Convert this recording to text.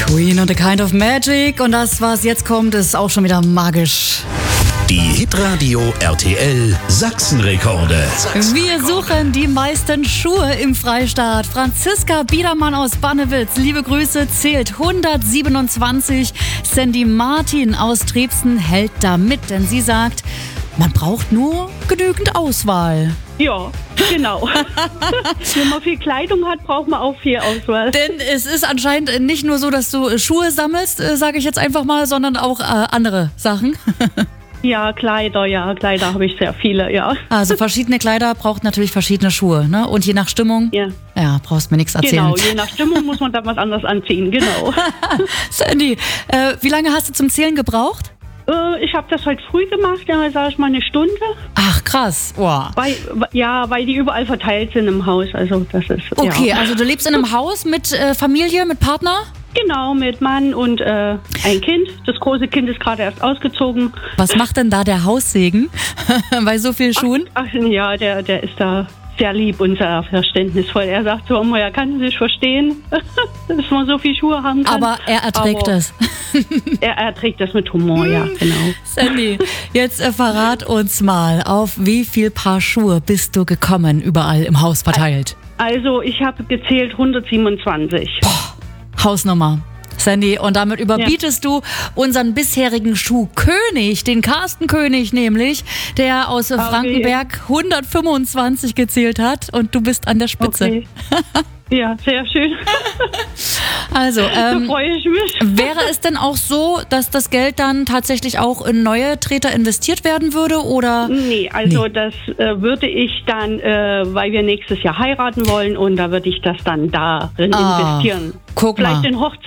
Queen und A Kind of Magic. Und das, was jetzt kommt, ist auch schon wieder magisch. Die Hitradio RTL Sachsenrekorde. Wir suchen die meisten Schuhe im Freistaat. Franziska Biedermann aus Bannewitz, liebe Grüße, zählt 127. Sandy Martin aus Trebsen hält da mit, denn sie sagt, man braucht nur genügend Auswahl. Ja, genau. Wenn man viel Kleidung hat, braucht man auch viel Auswahl. Denn es ist anscheinend nicht nur so, dass du Schuhe sammelst, sage ich jetzt einfach mal, sondern auch andere Sachen. Ja, Kleider habe ich sehr viele, ja. Also verschiedene Kleider braucht natürlich verschiedene Schuhe, ne? Und je nach Stimmung, ja brauchst mir nichts erzählen. Genau, je nach Stimmung muss man da was anderes anziehen, genau. Sandy, wie lange hast du zum Zählen gebraucht? Ich habe das heute früh gemacht, ja, sage ich mal eine Stunde. Ach, krass. Wow. Weil die überall verteilt sind im Haus, also das ist... Okay, ja. also du lebst in einem Haus mit Familie, mit Partner? Genau, mit Mann und ein Kind. Das große Kind ist gerade erst ausgezogen. Was macht denn da der Haussegen bei so vielen Schuhen? Ach ja, der ist da sehr lieb und sehr verständnisvoll. Er sagt so, er kann sich verstehen, dass man so viele Schuhe haben kann. Aber er erträgt es. Er erträgt das mit Humor, ja, genau. Sandy, jetzt verrat uns mal, auf wie viel Paar Schuhe bist du gekommen, überall im Haus verteilt? Also ich habe gezählt 127. Boah, Hausnummer. Sandy, und damit überbietest du unseren bisherigen Schuhkönig, den Carsten König nämlich, der aus Frankenberg 125 gezählt hat und du bist an der Spitze. Okay. Ja, sehr schön. Also, da freue ich mich. Wäre es denn auch so, dass das Geld dann tatsächlich auch in neue Treter investiert werden würde, oder? Nee, also das würde ich dann, weil wir nächstes Jahr heiraten wollen und da würde ich das dann darin investieren. Guck Vielleicht mal. in